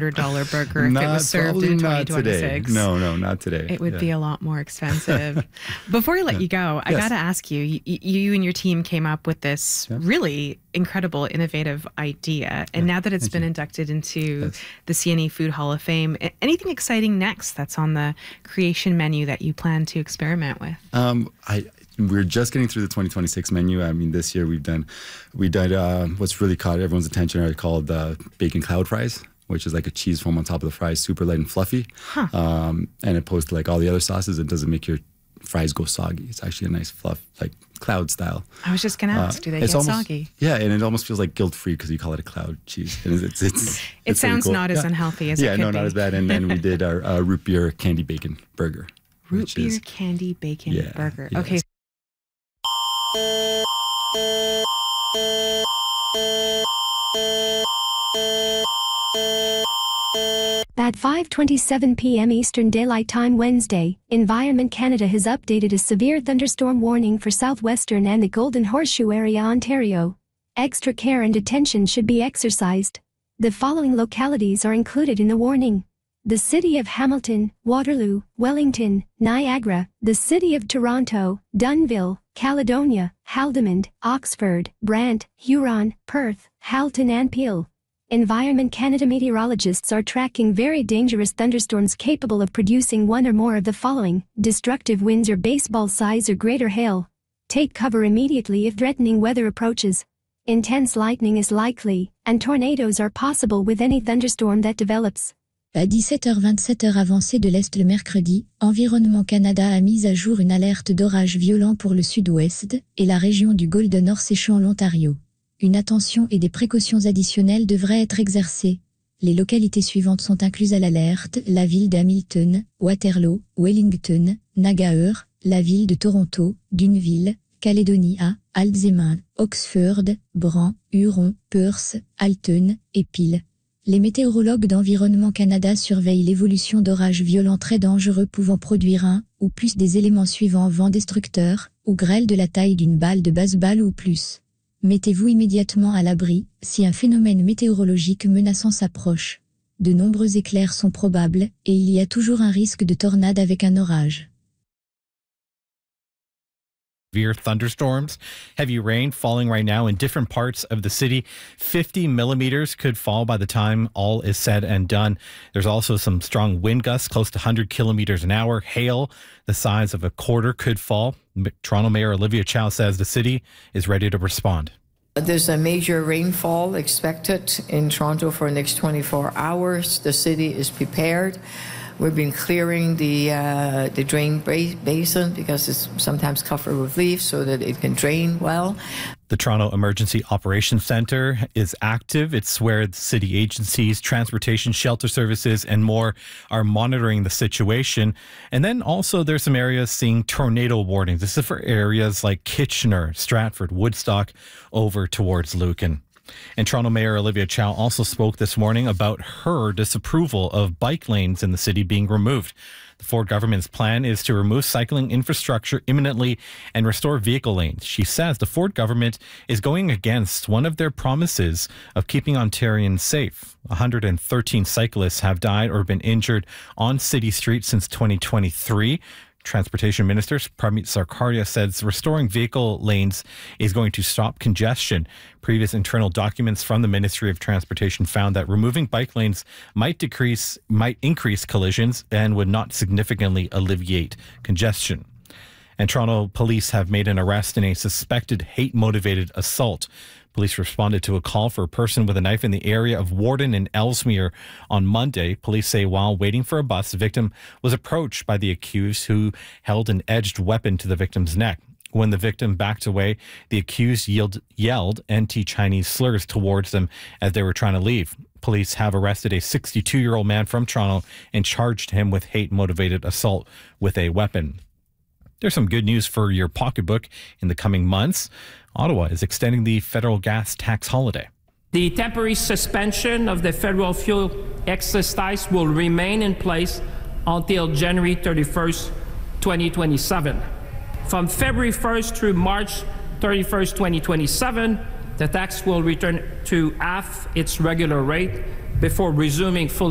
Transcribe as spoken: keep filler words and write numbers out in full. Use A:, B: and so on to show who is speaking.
A: hundred dollars burger if
B: not,
A: it was served in twenty twenty-six.
B: No, no, not today.
A: It would
B: yeah.
A: be a lot more expensive. Before I let you go, I
B: yes.
A: got to ask you, you, you and your team came up with this yeah. really incredible, innovative idea. And yeah. now that it's Thank been you. inducted into yes. the C N E Food Hall of Fame, anything exciting next that's on the creation menu that you plan to experiment with?
B: Um, I... We're just getting through the twenty twenty-six menu. I mean, this year we've done, we did uh, what's really caught everyone's attention are called uh, bacon cloud fries, which is like a cheese foam on top of the fries, super light and fluffy.
A: Huh.
B: Um, and opposed to like all the other sauces, it doesn't make your fries go soggy. It's actually a nice fluff, like cloud style.
A: I was just going to ask, uh, do they get
B: almost,
A: soggy?
B: Yeah, and it almost feels like guilt-free because you call it a cloud cheese. And it's, it's, it's,
A: it
B: it's
A: sounds
B: cool.
A: not as
B: yeah.
A: unhealthy as
B: yeah,
A: it could
B: no,
A: be.
B: not as bad. And then we did our uh, root beer candy bacon burger.
A: Root beer
B: is,
A: candy bacon
B: yeah,
A: burger.
B: Yes.
A: Okay.
C: At five twenty-seven p.m. Eastern Daylight Time Wednesday, Environment Canada has updated a severe thunderstorm warning for southwestern and the Golden Horseshoe area, Ontario. Extra care and attention should be exercised. The following localities are included in the warning: the city of Hamilton, Waterloo, Wellington, Niagara, the city of Toronto, Dunnville, Caledonia, Haldimand, Oxford, Brant, Huron, Perth, Halton and Peel. Environment Canada meteorologists are tracking very dangerous thunderstorms capable of producing one or more of the following: destructive winds or baseball size or greater hail. Take cover immediately if threatening weather approaches. Intense lightning is likely, and tornadoes are possible with any thunderstorm that develops.
D: À dix-sept heures vingt-sept heure avancée de l'Est le mercredi, Environnement Canada a mis à jour une alerte d'orage violent pour le sud-ouest et la région du Golden Horseshoe en l'Ontario. Une attention et des précautions additionnelles devraient être exercées. Les localités suivantes sont incluses à l'alerte: la ville d'Hamilton, Waterloo, Wellington, Nagaur, la ville de Toronto, Dunnville, Calédonie A, Alzheimer, Oxford, Brant, Huron, Perth, Halton et Peel. Les météorologues d'Environnement Canada surveillent l'évolution d'orages violents très dangereux pouvant produire un ou plus des éléments suivants: vent destructeur ou grêle de la taille d'une balle de baseball ou plus. Mettez-vous immédiatement à l'abri si un phénomène météorologique menaçant s'approche. De nombreux éclairs sont probables et il y a toujours un risque de tornade avec un orage.
E: Severe thunderstorms, heavy rain falling right now in different parts of the city. fifty millimeters could fall by the time all is said and done. There's also some strong wind gusts, close to one hundred kilometers an hour. Hail the size of a quarter could fall. Toronto Mayor Olivia Chow says the city is ready to respond.
F: There's a major rainfall expected in Toronto for the next twenty-four hours. The city is prepared. We've been clearing the uh, the drain basin because it's sometimes covered with leaves so that it can drain well.
E: The Toronto Emergency Operations Centre is active. It's where the city agencies, transportation, shelter services, and more are monitoring the situation. And then also there's some areas seeing tornado warnings. This is for areas like Kitchener, Stratford, Woodstock, over towards Lucan. And Toronto Mayor Olivia Chow also spoke this morning about her disapproval of bike lanes in the city being removed. The Ford government's plan is to remove cycling infrastructure imminently and restore vehicle lanes. She says the Ford government is going against one of their promises of keeping Ontarians safe. one hundred thirteen cyclists have died or been injured on city streets since twenty twenty-three. Transportation Minister Parmeet Sarkaria says restoring vehicle lanes is going to stop congestion. Previous internal documents from the Ministry of Transportation found that removing bike lanes might decrease, might increase collisions and would not significantly alleviate congestion. And Toronto police have made an arrest in a suspected hate-motivated assault. Police responded to a call for a person with a knife in the area of Warden and Ellesmere on Monday. Police say while waiting for a bus, the victim was approached by the accused, who held an edged weapon to the victim's neck. When the victim backed away, the accused yelled, yelled anti-Chinese slurs towards them as they were trying to leave. Police have arrested a sixty-two-year-old man from Toronto and charged him with hate-motivated assault with a weapon. There's some good news for your pocketbook in the coming months. Ottawa is extending the federal gas tax holiday.
G: The temporary suspension of the federal fuel excise tax will remain in place until January thirty-first, twenty twenty-seven. From February first through March thirty-first, twenty twenty-seven, the tax will return to half its regular rate before resuming full